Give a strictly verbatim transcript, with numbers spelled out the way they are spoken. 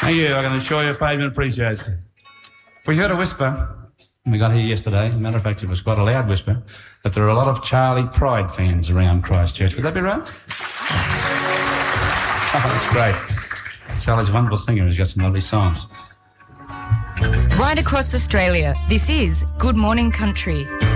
Thank you. I can assure you Fabian appreciates it. We heard a whisper. We got here yesterday. As a matter of fact, it was quite a loud whisper, that there are a lot of Charlie Pride fans around Christchurch. Would that be right? Oh, that's great. Charlie's a wonderful singer. He's got some lovely songs. Right across Australia, this is Good Morning Country.